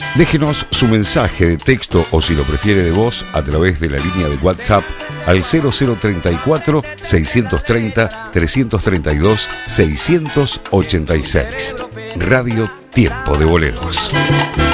Déjenos su mensaje de texto o, si lo prefiere, de voz a través de la línea de WhatsApp al 0034 630 332 686. Radio Tiempo de Boleros.